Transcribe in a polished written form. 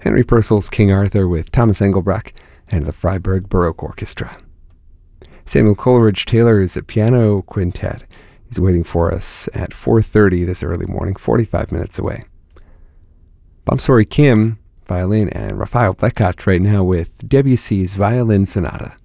Henry Purcell's King Arthur with Thomas Engelbrecht and the Freiburg Baroque Orchestra. Samuel Coleridge Taylor's Piano Quintet is waiting for us at 4:30 this early morning, 45 minutes away. Bamsori Kim, violin, and Raphael Blekach right now with Debussy's Violin Sonata.